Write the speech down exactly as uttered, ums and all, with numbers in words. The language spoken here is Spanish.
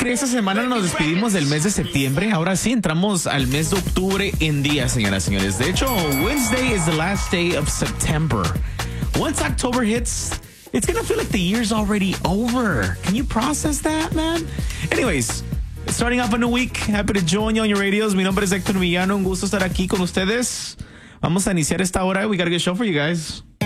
mire, esta semana nos despedimos del mes de septiembre. Ahora sí entramos al mes de octubre en días, señoras y señores. De hecho, Wednesday is the last day of September. Once October hits, it's gonna feel like the year's already over. Can you process that, man? Anyways, starting off a new week. Happy to join you on your radios. Mi nombre es Héctor Millano. Un gusto estar aquí con ustedes. Vamos a iniciar esta hora. We got a good show for you guys.